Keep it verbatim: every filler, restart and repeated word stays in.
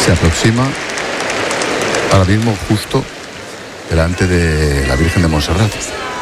Se aproxima ahora mismo justo delante de la Virgen de Montserrat.